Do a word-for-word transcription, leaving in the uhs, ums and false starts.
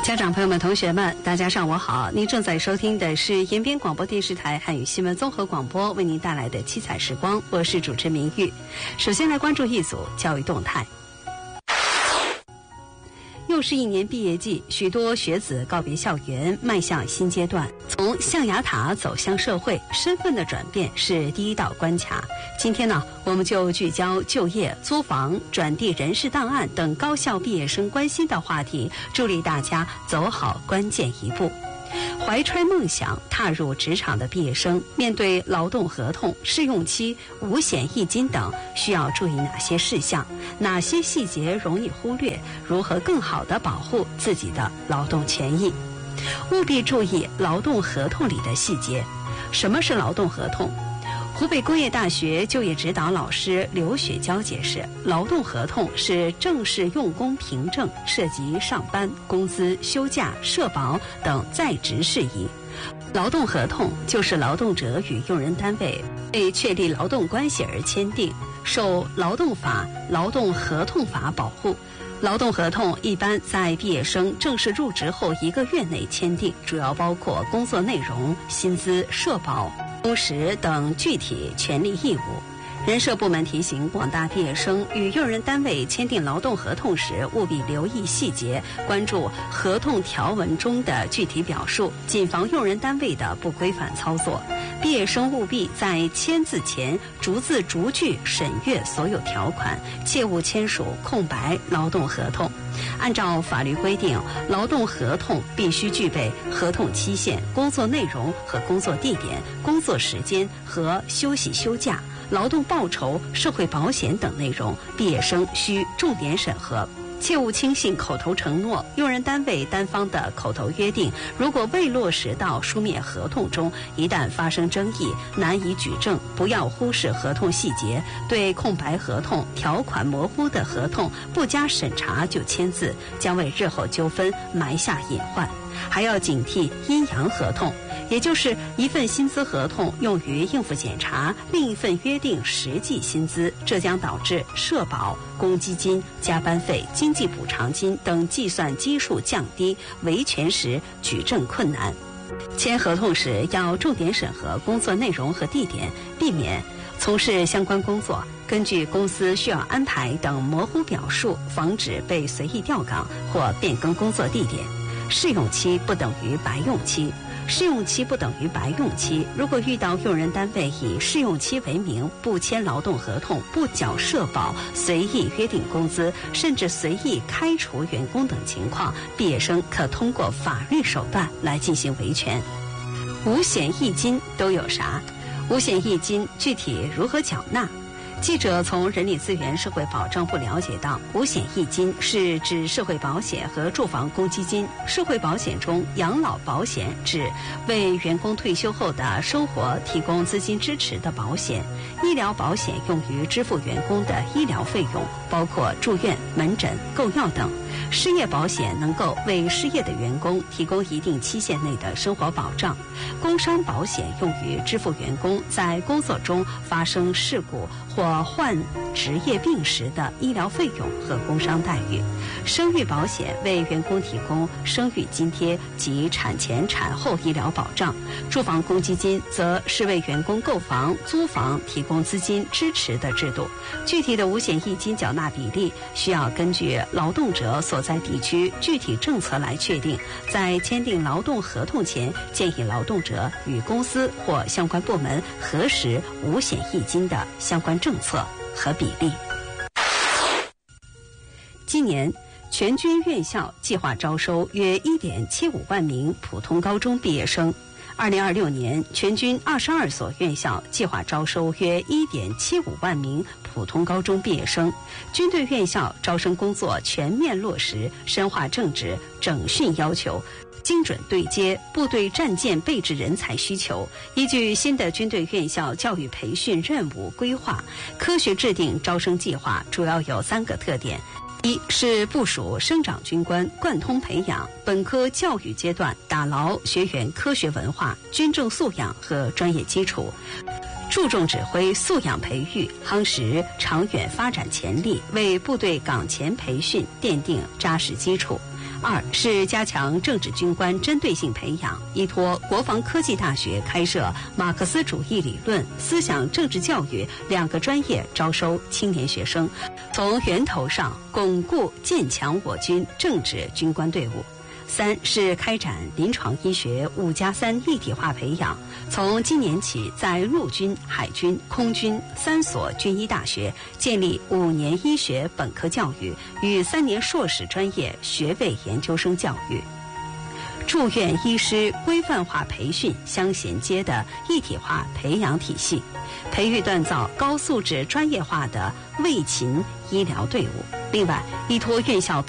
家长朋友们、同学们，大家上午好！您正在收听的是延边广播电视台汉语新闻综合广播为您带来的七彩时光，我是主持人明玉。首先来关注一组教育动态。又是一年毕业季，许多学子告别校园，迈向新阶段。从象牙塔走向社会，身份的转变是第一道关卡。今天呢，我们就聚焦就业、租房、转递人事档案等高校毕业生关心的话题，助力大家走好关键一步。怀揣梦想踏入职场的毕业生，面对劳动合同、试用期、五险一金等，需要注意哪些事项？哪些细节容易忽略？如何更好地保护自己的劳动权益？务必注意劳动合同里的细节。什么是劳动合同？湖北工业大学就业指导老师刘雪娇解释，劳动合同是正式用工凭证，涉及上班、工资、休假、社保等在职事宜。劳动合同就是劳动者与用人单位为确立劳动关系而签订，受劳动法、劳动合同法保护。劳动合同一般在毕业生正式入职后一个月内签订，主要包括工作内容、薪资、社保、工时等具体权利义务。人社部门提醒广大毕业生与用人单位签订劳动合同时，务必留意细节，关注合同条文中的具体表述，谨防用人单位的不规范操作。毕业生务必在签字前逐字逐句审阅所有条款，切勿签署空白劳动合同。按照法律规定，劳动合同必须具备合同期限、工作内容和工作地点、工作时间和休息休假、劳动报酬、社会保险等内容，毕业生需重点审核。切勿轻信口头承诺、用人单位单方的口头约定，如果未落实到书面合同中，一旦发生争议，难以举证，不要忽视合同细节，对空白合同、条款模糊的合同不加审查就签字，将为日后纠纷埋下隐患。还要警惕阴阳合同，也就是一份薪资合同用于应付检查，另一份约定实际薪资，这将导致社保、公积金、加班费、经济补偿金等计算基数降低，维权时举证困难。签合同时要重点审核工作内容和地点，避免从事相关工作根据公司需要安排等模糊表述，防止被随意调岗或变更工作地点。试用期不等于白用期，试用期不等于白用期。如果遇到用人单位以试用期为名不签劳动合同、不缴社保、随意约定工资，甚至随意开除员工等情况，毕业生可通过法律手段来进行维权。五险一金都有啥？五险一金具体如何缴纳？记者从人力资源社会保障部了解到，五险一金是指社会保险和住房公积金。社会保险中，养老保险指为员工退休后的生活提供资金支持的保险。医疗保险用于支付员工的医疗费用，包括住院、门诊、购药等。失业保险能够为失业的员工提供一定期限内的生活保障。工伤保险用于支付员工在工作中发生事故或患职业病时的医疗费用和工伤待遇。生育保险为员工提供生育津贴及产前产后医疗保障。住房公积金则是为员工购房、租房提供资金支持的制度。具体的五险一金缴纳比例需要根据劳动者所在地区具体政策来确定。在签订劳动合同前，建议劳动者与公司或相关部门核实五险一金的相关政策和比例。今年全军院校计划招收约 一点七五万名普通高中毕业生。二零二六年，全军二十二所院校计划招收约 一点七五万名普通高中毕业生。军队院校招生工作全面落实深化政治整训要求，精准对接部队战舰备置人才需求，依据新的军队院校教育培训任务规划，科学制定招生计划，主要有三个特点。一是部署生长军官，贯通培养本科教育阶段，打牢学员科学文化、军政素养和专业基础，注重指挥素养培育，夯实长远发展潜力，为部队岗前培训奠定扎实基础。 二是加强政治军官针对性培养，依托国防科技大学开设马克思主义理论、思想政治教育两个专业，招收青年学生，从源头上巩固建强我军政治军官队伍。三是开展临床医学五加三一体化培养，从今年起在陆军、海军、空军三所军医大学建立五年医学本科教育与三年硕士专业学位研究生教育。住院医师规范化培训相衔接的一体化培养体系，培育锻造高素质专业化的卫勤医疗队伍。另外，依托院校